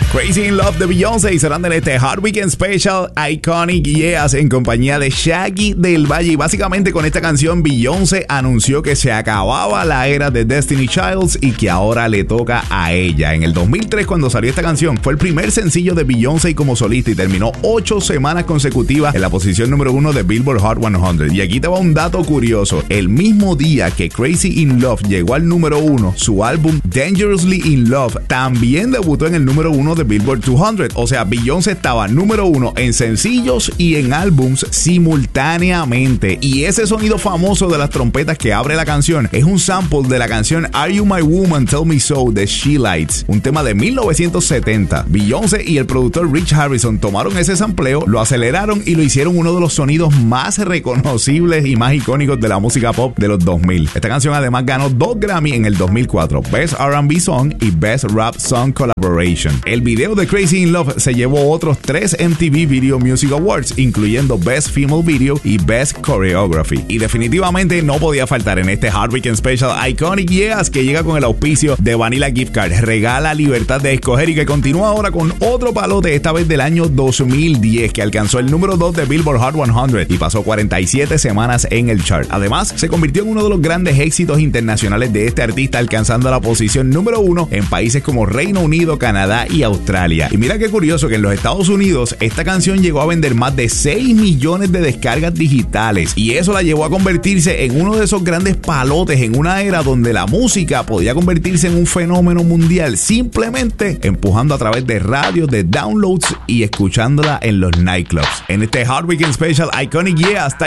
Crazy in Love de Beyoncé y serán en este Hard Weekend Special Iconic Years en compañía de Shaggy del Valle. Y básicamente con esta canción Beyoncé anunció que se acababa la era de Destiny Childs y que ahora le toca a ella. En el 2003, cuando salió esta canción, fue el primer sencillo de Beyoncé como solista y terminó 8 semanas consecutivas en la posición número 1 de Billboard Hot 100. Y aquí te va un dato curioso. El mismo día que Crazy in Love llegó al número 1, su álbum Dangerously in Love también debutó en el número 1 de Billboard 200. O sea, Beyoncé estaba número 1 en sencillos y en álbums simultáneamente. Y ese sonido famoso de las trompetas que abre la canción es un sample de la canción Are You My Woman Tell Me So de She Lights, un tema de 1970. Beyoncé y el productor Rich Harrison tomaron ese sampleo, lo aceleraron y lo hicieron uno de los sonidos más reconocibles y más icónicos de la música pop de los 2000. Esta canción además ganó 2 Grammy en el 2004, Best R&B Song y Best Rap Song Collaboration. El video de Crazy in Love se llevó otros 3 MTV Video Music Awards, incluyendo Best Female Video y Best Choreography. Y definitivamente no podía faltar en este Hard Weekend Special Iconic Years, que llega con el auspicio de Vanilla Gift Card. Regala libertad de escoger y que continúa ahora con otro palote, esta vez del año 2010, que alcanzó el número 2 de Billboard Hot 100 y pasó 47 semanas en el chart. Además, se convirtió en uno de los grandes éxitos internacionales de este artista, alcanzando la posición número 1 en países como Reino Unido, Canadá y Australia. Y mira qué curioso que en los Estados Unidos esta canción llegó a vender más de 6 millones de descargas digitales, y eso la llevó a convertirse en uno de esos grandes palotes en una era donde la música podía convertirse en un fenómeno mundial, simplemente empujando a través de radio, de downloads y escuchándola en los nightclubs. En este Hard Weekend Special Iconic Year hasta